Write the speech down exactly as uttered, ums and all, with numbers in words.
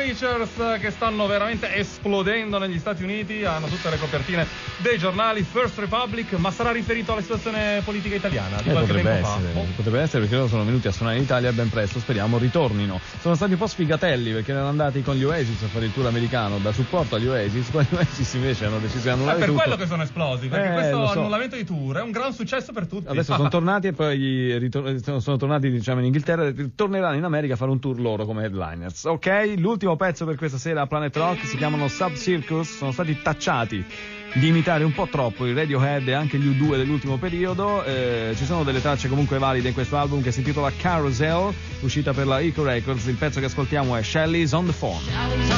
Preachers, che stanno veramente esplodendo negli Stati Uniti, hanno tutte le copertine dei giornali. First Republic, ma sarà riferito alla situazione politica italiana di eh, qualche potrebbe tempo essere, fa? Oh. potrebbe essere, perché loro sono venuti a suonare in Italia, ben presto speriamo ritornino. Sono stati un po' sfigatelli perché erano andati con gli Oasis a fare il tour americano da supporto agli Oasis, poi gli Oasis invece hanno deciso di annullare È per tutto. quello che sono esplosi, perché Eh, questo lo so. annullamento di tour è un gran successo per tutti. Adesso sono tornati e poi ritor- sono, sono tornati, diciamo, in Inghilterra e torneranno in America a fare un tour loro come headliners. Ok, l'ultimo pezzo per questa sera a Planet Rock si chiamano Sub Circus, sono stati tacciati di imitare un po' troppo i Radiohead e anche gli U due dell'ultimo periodo. Eh, ci sono delle tracce comunque valide in questo album che si intitola Carousel, uscita per la Echo Records. Il pezzo che ascoltiamo è Shelley's on the Phone.